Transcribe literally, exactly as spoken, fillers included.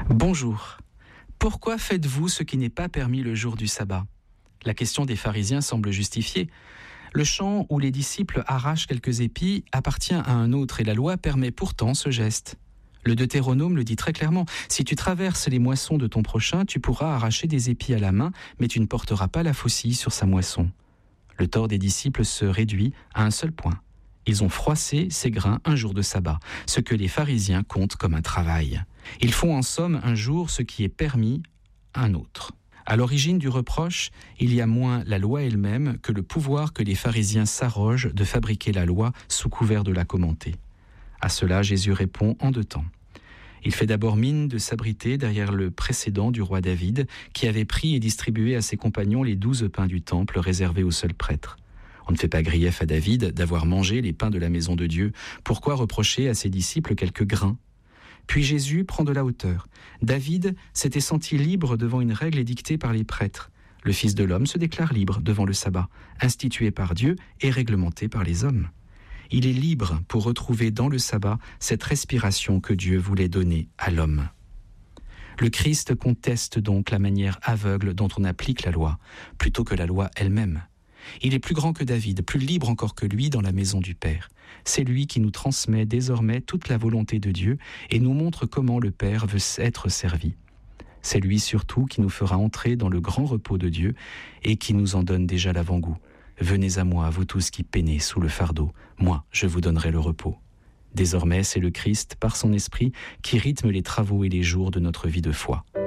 Bonjour. Pourquoi faites-vous ce qui n'est pas permis le jour du sabbat ? La question des pharisiens semble justifiée. Le champ où les disciples arrachent quelques épis appartient à un autre et la loi permet pourtant ce geste. Le Deutéronome le dit très clairement. Si tu traverses les moissons de ton prochain, tu pourras arracher des épis à la main, mais tu ne porteras pas la faucille sur sa moisson. Le tort des disciples se réduit à un seul point. Ils ont froissé ces grains un jour de sabbat, ce que les pharisiens comptent comme un travail. Ils font en somme un jour ce qui est permis à un autre. À l'origine du reproche, il y a moins la loi elle-même que le pouvoir que les pharisiens s'arrogent de fabriquer la loi sous couvert de la commenter. À cela, Jésus répond en deux temps. Il fait d'abord mine de s'abriter derrière le précédent du roi David, qui avait pris et distribué à ses compagnons les douze pains du temple réservés aux seuls prêtres. On ne fait pas grief à David d'avoir mangé les pains de la maison de Dieu. Pourquoi reprocher à ses disciples quelques grains ? Puis Jésus prend de la hauteur. David s'était senti libre devant une règle édictée par les prêtres. Le Fils de l'homme se déclare libre devant le sabbat, institué par Dieu et réglementé par les hommes. Il est libre pour retrouver dans le sabbat cette respiration que Dieu voulait donner à l'homme. Le Christ conteste donc la manière aveugle dont on applique la loi, plutôt que la loi elle-même. Il est plus grand que David, plus libre encore que lui dans la maison du Père. C'est lui qui nous transmet désormais toute la volonté de Dieu et nous montre comment le Père veut être servi. C'est lui surtout qui nous fera entrer dans le grand repos de Dieu et qui nous en donne déjà l'avant-goût. Venez à moi, vous tous qui peinez sous le fardeau, moi je vous donnerai le repos. Désormais, c'est le Christ, par son esprit, qui rythme les travaux et les jours de notre vie de foi.